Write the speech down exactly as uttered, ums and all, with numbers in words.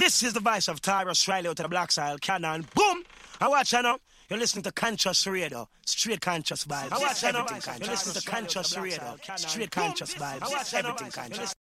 This is the voice of Tyrus Riley out of the Black Soil Cannon. Boom! I watch you now. You're listening to Conscious Radio, straight conscious vibes. I watch everything conscious. You're listening to Conscious Radio, straight conscious vibes. Everything conscious.